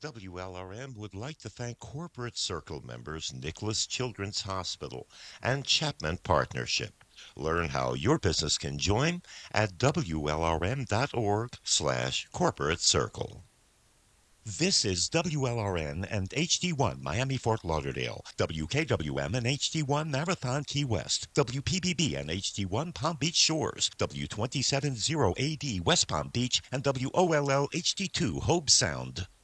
WLRM would like to thank Corporate Circle members Nicholas Children's Hospital and Chapman Partnership. Learn how your business can join at WLRM.org/corporate circle. This is WLRN and HD1 Miami Fort Lauderdale, WKWM and HD1 Marathon Key West, WPBB and HD1 Palm Beach Shores, W270AD West Palm Beach, and WOLL HD2 Hobe Sound.